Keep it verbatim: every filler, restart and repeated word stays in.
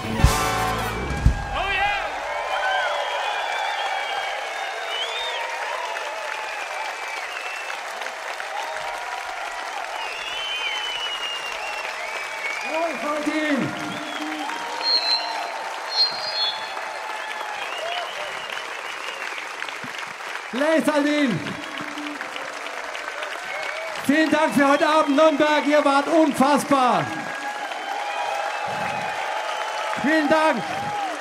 Aldin. Vielen Dank für heute Abend, Nürnberg. Ihr wart unfassbar. Vielen Dank.